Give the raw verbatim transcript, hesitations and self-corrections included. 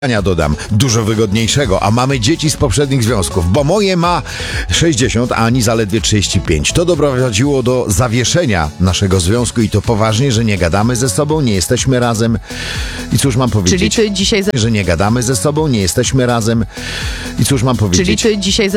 Dodam, dużo wygodniejszego, a mamy dzieci z poprzednich związków, bo moje ma sześćdziesiąt, a Ani zaledwie trzydzieści pięć. To doprowadziło do zawieszenia naszego związku i to poważnie, że nie gadamy ze sobą, nie jesteśmy razem. I cóż mam powiedzieć? Czyli ty dzisiaj... Za... Że nie gadamy ze sobą, nie jesteśmy razem. I cóż mam powiedzieć? Czyli ty dzisiaj...